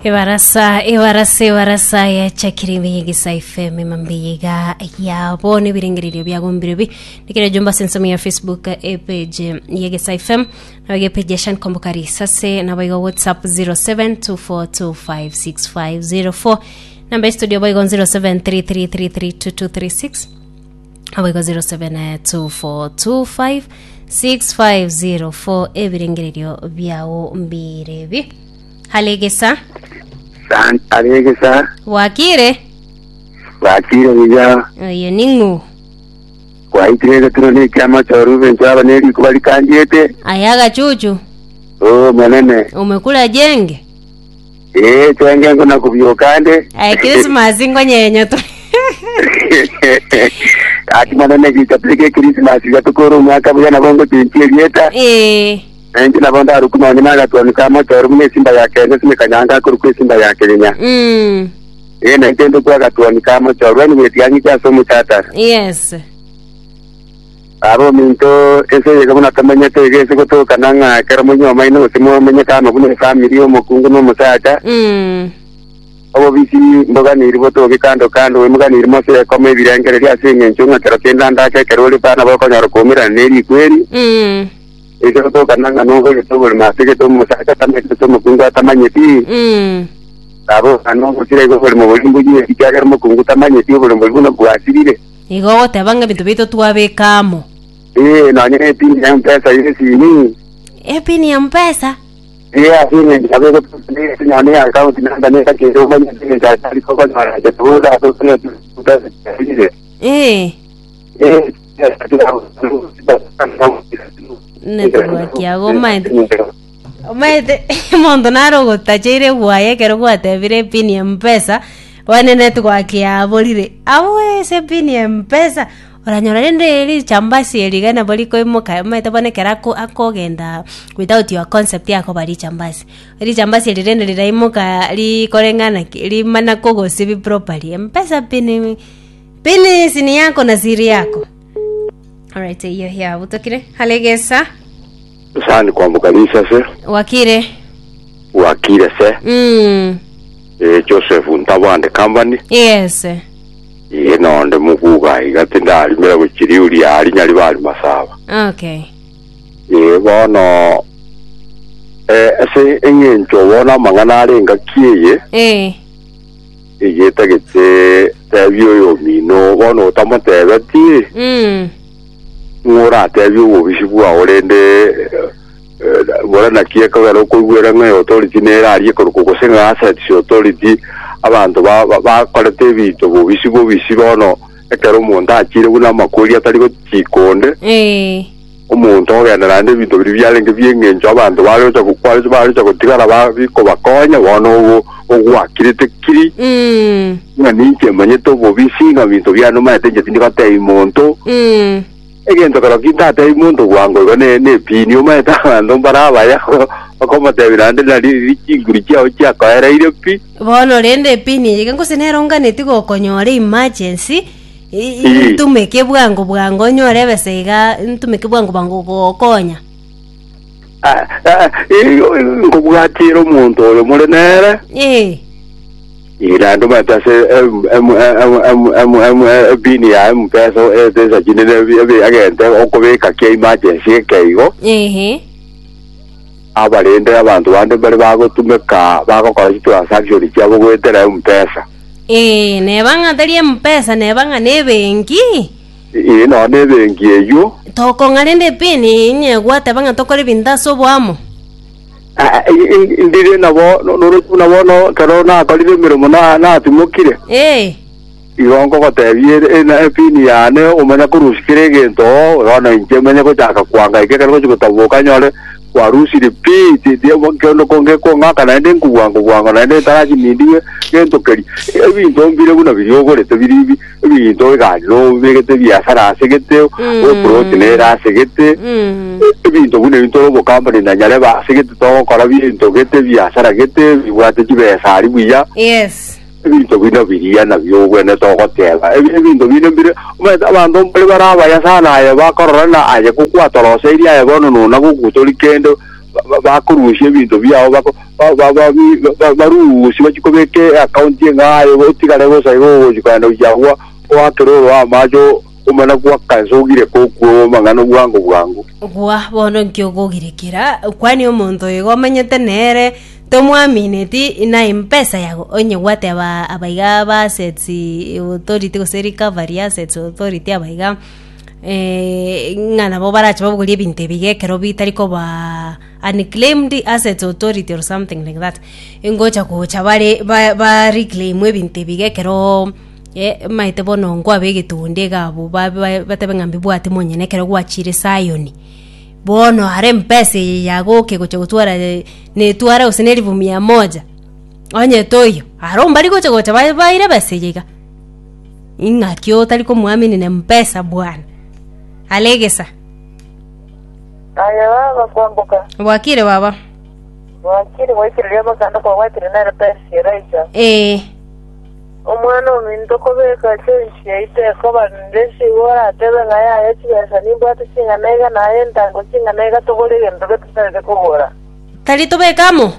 Ibarasa ya chakirimi Gisa FM mambiga ya bone birengererio bya gombirbi nikire jumba sensomi ya Facebook page ya Gisa FM na ya page shan kombukari sase na baigo WhatsApp 0724256504 namba studio baigo 0733332236 baigo 0724256504 ebirengererio byao mbirebi Halegesa Halegesa Wakire bija Ningu Kwa itirega turone kama charuve nchaba neri kubali kanjete Ayaga chuchu manene Umekula jenge Tuenge ngona kubyokande Christmas ngonyenyo tu Ati manene kitapike Christmas yatukoro mwaka bwana bongo chinchie yeta Nje na bonda rukuma ni maga tu kama charu mwe simba yake ndio kanyanga kurukwe simba yake nya na ntendo kwa gatu ni kama charu ni mwetiangi cha somo chata yes abo minto ese yega kuna tamanya tege se goto kananga kera munyo maino simo menye kama kuna family yo mukungu no musacha abo bisi mboga ni riboto bikando kando we muga ni rimose kome birengere ya singe nchunga kero kenda ndake kero li pana bako nyaro komira neri kweli Ito to kananga nongo ito masike to musaka tambe to mukungu tamanye ti abo anongo tire go mo bolimbo ji ikagera mukungu tamanye ti bolimbo buna kuasirire igo tabanga bitu bitu twabekamo na nyene pini ya mpesa ile sini pini ya mpesa asini abego ni nyane account namba ne kake ro manye ni ta tali ko ko mara ja to da to ne tuta ile network ya Omaete mondo naro gotachire guaye kero gwatebire pini ya mpesa wane network ya bolire awe se pini ya mpesa oranyora rende ri chambasi erigana boliko imoka omaete bone kerako akogenda without your concept yako bari chambasi ri chambasi rende riraimoka ri korengana ri mana kogo sibi properly mpesa pini sini yako na siri yako. Alright, hiyo ya utokire Halegesa Sani kwa mbukalisa se Wakire se Joseph Ntabande company yes nonde mukuga igatinda alimera kuchiri uri ali nyali bali masaba okay bono ese enyencho wona mangana arenga kiye yetagetse tabyo yo mino bono tamotebe ti ngora tabyo obishibwa orende bora nakiye kagaro kugwera ngai authority nera ari ko kusenga asset authority abantu ba kolete bito bisibono ekero umuntu akire buna makuri atari ko kikonde umuntu ogendera bito biri byalenge byengenjo abantu baroza kukwaliza baroza kutigara babiko bakonya wono ogwakirete kiri nike manyeto bobisinga bintu byano mateje tindika tay monto egento karo kita tay monto gwango ne pini umeta ndo baraba ya akoma tebirande nari kinguri cyao cyakaera ile pi bono rende pini yigengo seneronga netiko konyore emergency ntumeke bwango nyore besega ntumeke bwango gokonya ngobwatira umuntu oyo murenere irando matase bini ya mpesa eza jinene agente okobeka ke emergency keigo abarende abantu bande bari bagotumeka bagokora transaction cyabo gwetera mpesa nebanga tari mpesa nebanga nebengi no nebengi eyo toko ngarende pini nyegwate banga tokore bindaso bwamo ndire nabo no karona kalire mirimo na timukire irongo gotebie na pini yane umenya kurushikire gento ona injemenya ko jaka kwanga ikeka ko gutabuka nyore warusi repeat dia bokono konge ko ngaka na ende ngwango na ende taraji nindiwe gento keri ebinto mbire buna biriyogore to biribi ebinto galo begete biasara segete o protein segete ebinto bune binto bo company na nyale ba segete to kora binto gete biasara gete biwate jibesa ari buya yes ebinto bino biriya na byogwe ne to goteba ebinto bino bire umeta abantu baraba ya sana ya bakorana aje kukwatoro seria ya bono no na gukutori kendo bakurusha ibintu byao barusi bakikobeke account ngayo utigare gosayo gukanda ujagwa wakero amajo umana kwa kazogire kokwo mangano bwangu gwa bono nkyogogirekera kwani omuntu yegomanyete nere tomwamineti na impesa yago onye wate abaiga ba assets authority goseri recovery assets authority abaiga ngana bo baracha babugulie binte bigekero bitariko ba unclaimed assets authority or something like that ngocha kucha ba reclaim ebinte bigekero maite bono ngwa begitunde gabo batebengambi bwati monyene kero gwachire sayoni bono hare mpesa yago ke gocha gutwara ne twara useneri 100 onye toyo aromba liko gocha baire basejega ingakyo taliko muamini ne mpesa bwana alegesa aya baba kwambuka wakire baba wakire lema kanda kwa watire na pesa raisa omwana omuntu kobeka chenshi yaite koba ndesi wora tebe ngaya yachibesa nimbwate singa nega naye ntango singa nega togolege ndobe tsare kobora tali tobekamo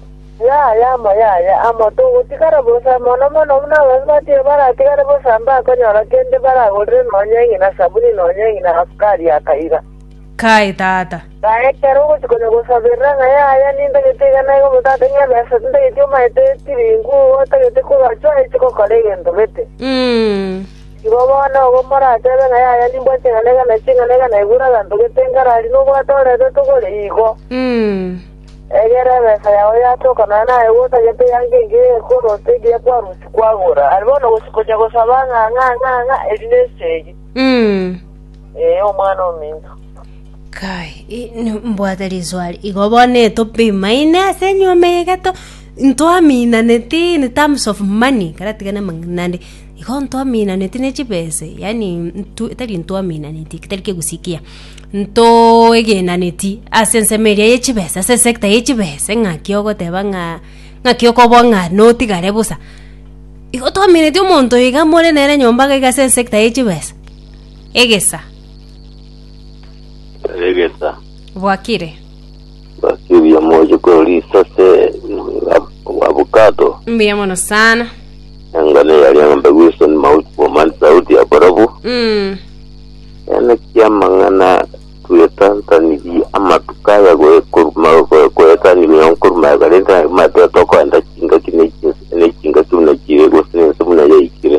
ya amo to utikara bosa mono mna wazati bara tikara bosa mba konyora kende bara godre nonyengi na sabuni nonyengi na askari akaiga kai tata kaya kero kuchikonya gusabira ngaya ninda gitega nayo mutata nya besa nda gityo maite tiringu otagete ko gacho ichiko kolege ndobete ibona ogomara tebe ngaya nimboche ngalega na chinga nega na igura ganto getenga ali no gwatore to gole igo egera besa yawe yatoka na ewota yepe yange ko tege kwa rusi kwa gora alibona gusikonya gusabanga nga edinese omwana ominto kai mbwatelizwali igobone topimaine senyome gato ntoamina neti in terms of money karatigana mangnande igo ntoamina neti nechibese yani tari ntoamina neti kitalike gusikia nto egena neti asensemeria yechibese se sector yechibese ngakiogo tebanga ngakioko bonga noti garebusa igo toamina neti omonto igamore nere nyomba ga se sector yechibese egesa wakire ya moja kwa lisa se avocado mbiamono sana ngale yali ngombe Wilson mauti kwa man Saudi ya barabu yana kiama ngana tuyetanta niji ama tukaya goe kurma goe tani ni kurma galenta mate toko anda chinga chinga tuna kire gosene sabuna ya ikire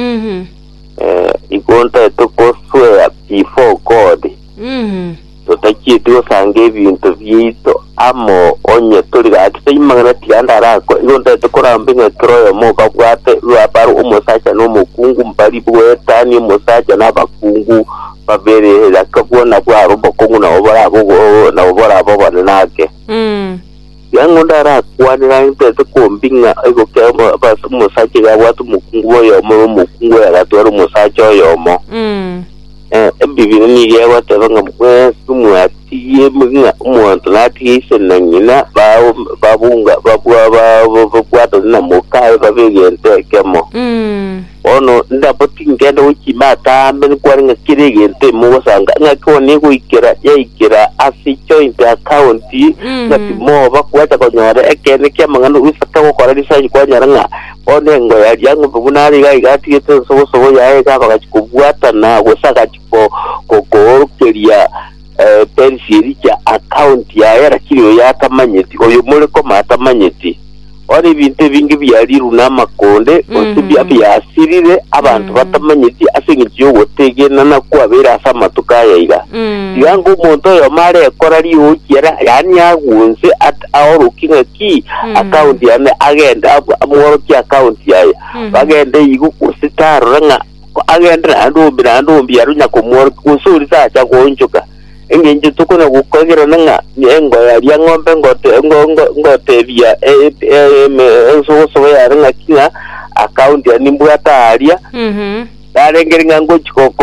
ikonta toko swear before God totakie tuo sange bintu byito amo onye turiga akitayimangana tianda rako igonda tokorambinga kroyo moka kwate lwaparu umusacha no mukungu mbali bwetani umusacha nabakungu babere lakabona kwa rubo kungu na obora abo banake yango ndara kwanira inte tokombinga ego kemo basa umusacha ya watu mukungu yo mukungu ya gatwara umusacha yo mo bibiri ni ya wata banga mwesu atiye mwinga umuntu lati na nyina babunga babwato na mukaye babegente kemo ono ndapoti ngenda ukimata mbere kwaringa kirigente muwasanga ngakone kuikira yaikira asi joint account ngapimo bakwata konyore ekene kyamangano wisaka gukora research kwanyaranga onengo yangu bubunari gati yeto so yae kaba gakubwata na gusaka ko keria pensiri ya account ya yarakiriyo yatamanyeti oyo muri ko matamanyeti ori binte bingi byariru namakonde osubya byasirire abantu batamanyeti asingiyo wotegena na kwabera samatuka yayiga yangu umuntu yo mare korari ukira yani yagunze at aorukinga ki account yane agenda amoro ki account yaye bagende yigu kusitaro nga agenda ndombi yarunya komoro kusuri sacha konjuka engenje tukuna gukogira nga yengo ya ngombe ngote bya so ya nga kina account ya nimbwata aria darengeringa ngo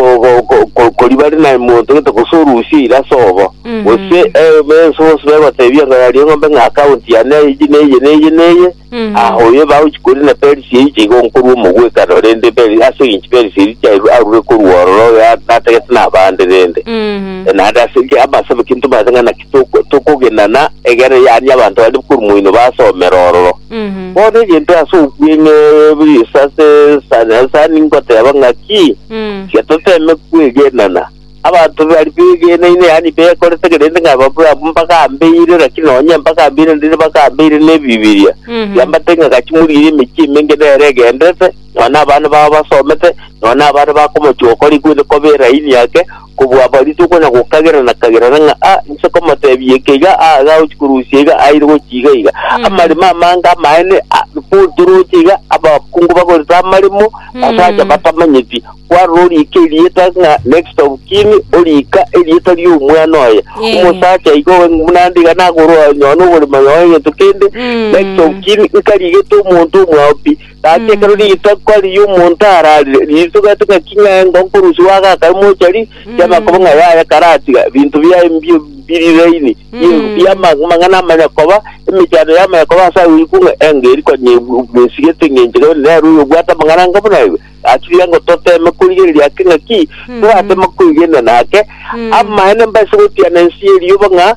ko libari na muntu to kusurushi ila sobo wose so beba tebia ngari ngombe nga account ya neye aho ye ba uchikuri na perisi yichi go nkuru mugwe karorende peri aso inchi perisi yichi arure ku ruoro ya nategetse na bande rende na dasike abasabe kintu bazanga na kitoko tokogenana egere yani abantu bali ku muino basomeroro bone yento aso kwinge buri sase sana ningote abangaki yatoteme kwegenana abantu bari bigene ine yani be ko tegerende ngababura mpaka ambire lakini onye mpaka ambire ndire mpaka ambire ne bibiria yambatenga gachimuri imiki mengene regendete wana abantu baba basomete wana abantu bakomocho kori kwinde ko bera ini yake kubwa bali tukona kukagera na kagera nga nsoko matebiye kega ga uchikurusiga ayiro kiga amali manga maene puturu kiga aba kungu bako tamarimo asaja batamanyiti kwa roli ikelieta nga next of kin olika elieta lyo mwana oya umusacha iko munandiga nagoro nyono buli mayoye tukende next of kin ikaliye to muntu mwapi ate karoli itakwali yo montara lizuga tukakinga ngokurusi waga kamuchari yama kubanga ya karati bintu bya mbyo birireini ya mangana manyakoba imichano ya manyakoba sa wikunga engeri kwa nyesigete ngenjero leru gwata mangana ngabona akiri yango toteme kuligeri yakinga ki ate makugenda nake amma ene mbasuti anensieri yobanga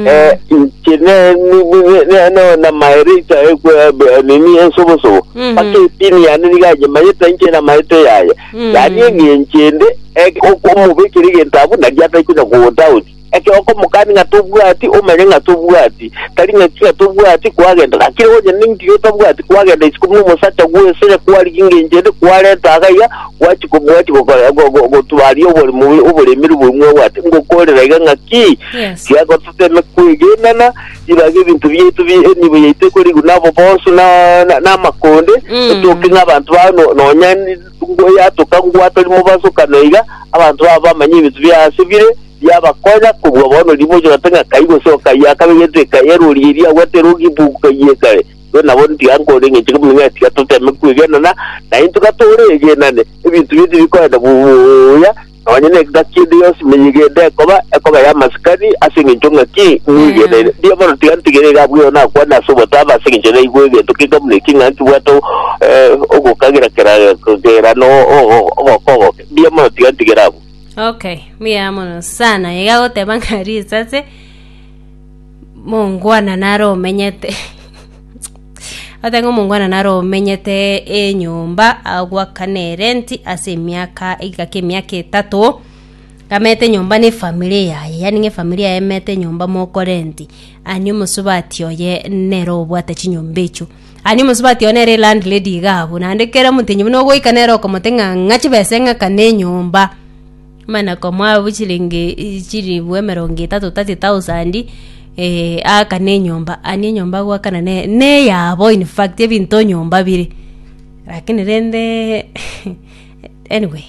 chene na mairita nini ensoboso pake pini yani gaje mayeta nchena mayeta yaya yani ngenchende okomubekirige ntabu najata kuja go doubt eke okomukani ngatubwati omenye ngatubwati kali ngatia tubwati kwagenda akiri woje ningi yotubwati kwagenda isikumwe musacha gwese kwali ngenjende kwale tagaya wachi kubwati go tubali obole miru bumwe wati ngokorera iganga ki siago tuteme kuigenana ibage bintu byetu nibo yite kuri gunabo bonso na makonde tukinga abantu bano nonyani ngo yatokangwa toli mubasoka noiga abantu bamanyi ibintu byasibire yabakonya kubwa bono limoje gatenga kaigo so kaya kabiyete kayero liria waterugi buka yekare yona bonti ango lenge chikumwe ati atuteme kuigenana na intuka toregena ibintu bitu bikwenda buya abanyene dakide yose menyigende koba ya maskani asinge njonga ki ngene dia bono tigantigere gabwo na kwa na so botaba asinge njene igwege tukiga mnekinga nti wato ogokagira kera no ogo dia bono tigantigere abo. Okay, miamono sana yegago tebangari sase mungwana naro menyete atengo mungwana naro menyete enyumba agwa kanerenti ase miaka igake miaka 3 kamete nyumba ni familia yani nge familia emete nyumba moko renti ani musubati oye nero bwate chinyombecho ani musubati onere landlady gabo nandekera mutinyi no goikanero komotenga ngachi besenga kane nyumba mana komwa buchilingi chiri bwemerongi 3,000 aka ne nyumba ani nyumba gwa kana ne yabo in fact ebinto nyumba biri lakini rende anyway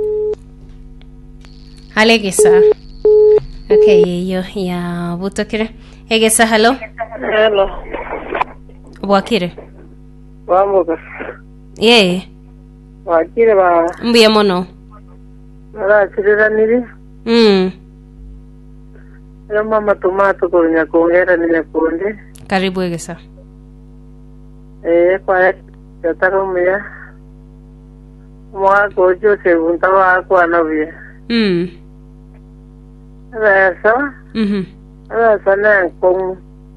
halegesa okay yo ya butokire egesa hello wakire Wamboka wakire ba mbiye mono ara chirira niri ya mama tomato konya kongera ni konde karibu egesa kwa tatarumia mwa gojo se untawa kwa novia Asa na kong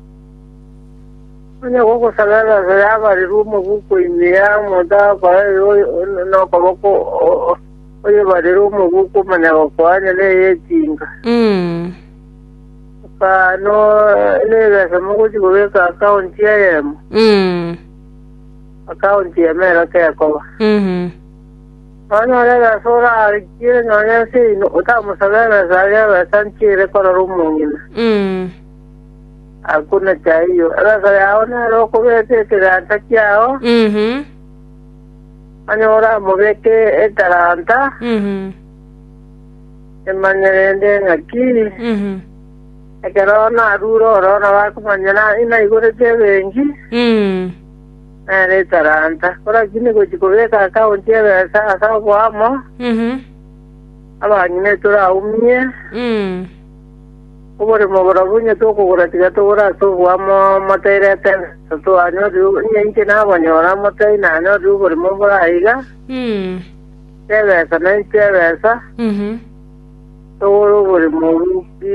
onya gogo sagara sayaba rumo buko imia moda pa no pagoko oye badero mo buko manya ko anya le tinga pa no le ga samo ko jigo ka account ya account ya mera ka ko ana le sora kire no ya si no ta mo sagara saya sanchi re ko rumo ngina hakuna chahiyo ala sayaona roko vete tiranta kiao anyora mobeke etaranta emanyerende ngaki ekerona aruro rona wakumanyana ina igore tebengi Nare taranta. Ora kine kuchikubeka akaunti ya akabwamo. Abanyine turaumye. Ubore muburabunya tukugura tigatugura tugwamo materete to anyo nyinke nabonyora motai na anyo ubore muburahiga. Tebesa na tebesa. Tuguru ubore mubi